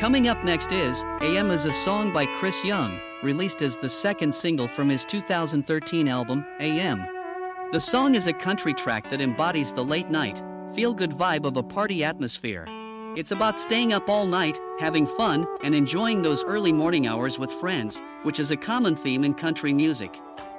Coming up next is AM is a song by Chris Young, released as the second single from his 2013 album, AM. The song is a country track that embodies the late night, feel-good vibe of a party atmosphere. It's about staying up all night, having fun, and enjoying those early morning hours with friends, which is a common theme in country music.